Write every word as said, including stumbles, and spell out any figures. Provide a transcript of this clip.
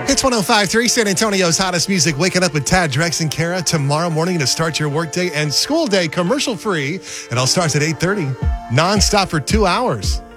Hits one oh five point three, San Antonio's hottest music. Waking up with Tad, Drex, and Kara tomorrow morning to start your workday and school day commercial free. It all starts at eight thirty, non-stop for two hours.